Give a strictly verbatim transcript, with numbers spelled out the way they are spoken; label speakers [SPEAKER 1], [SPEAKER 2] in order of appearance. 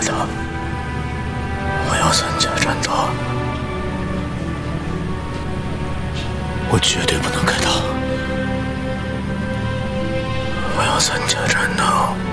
[SPEAKER 1] 的，我要三家战斗，我绝对不能开刀，我要三家战斗。